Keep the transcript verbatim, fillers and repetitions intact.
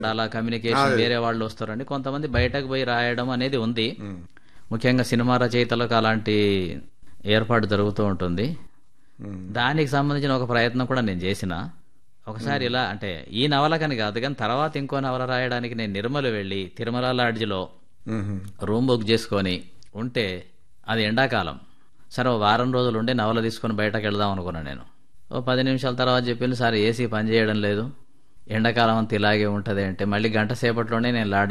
అలా కమ్యూనికేషన్ వేరే వాళ్ళు వస్తారండి. కొంతమంది బయటకు పోయి రాయడం అనేది ఉంది. ముఖ్యంగా సినిమా రచయితలకు అలాంటి ఏర్పాటు జరుగుతూ ఉంటుంది. దానికి సంబంధించిన ఒక ప్రయత్నం కూడా నేను చేసిన. ఒకసారి ఇలా అంటే ఈ నవలకని కాదు కానీ తర్వాత ఇంకో నవల రాయడానికి నేను నిర్మల్ వెళ్ళి తిరుమల లాడ్జిలో రూమ్ బుక్ చేసుకొని ఉంటే అది ఎండాకాలం. సరే ఓ వారం రోజులు ఉండి నవల తీసుకొని బయటకు వెళ్దాం అనుకున్నాను నేను. ఓ పది నిమిషాల తర్వాత చెప్పింది, సార్ ఏసీ పనిచేయడం లేదు, ఎండాకాలం అంతా ఇలాగే ఉంటుంది అంటే మళ్ళీ గంట సేపట్లోనే నేను లాడ్జ్